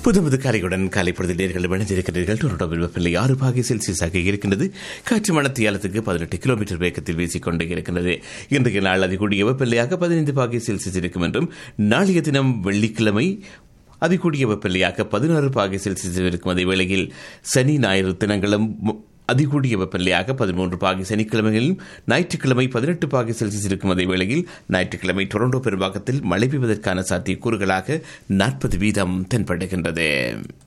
புதுமது காலையுடன் காலை பொழுது நேர்கள் இணைந்திருக்கிறீர்கள். டொரண்டோவில் வெப்பநிலை 6 பாகை செல்சியஸாக இருக்கின்றது. காற்று மணத்தியாலத்துக்கு 18 கிலோமீட்டர் வேகத்தில் வீசிக்கொண்டே இருக்கின்றது. இன்றைய நாள் அதிகூடிய வெப்பநிலையாக 15 பாகை செல்சியஸ் இருக்கும் என்றும், நாளைய தினம் வெள்ளிக்கிழமை அதிகூடிய வெப்பநிலையாக 16 பாகை செல்சியஸ் இருக்கும். அதே வேளையில் சனி ஞாயிறு தினங்களும் அதிகூடிய வெப்பநிலையாக 13 பாகை சனிக்கிழமைகளிலும், ஞாயிற்றுக்கிழமை 18 பாகை செல்சியஸ் இருக்கும். அதே வேளையில் ஞாயிற்றுக்கிழமை டொரண்டோ பெரும்பாகத்தில் மழை பெய்வதற்கான சாத்தியக்கூறுகளாக 40% தென்படுகின்றது.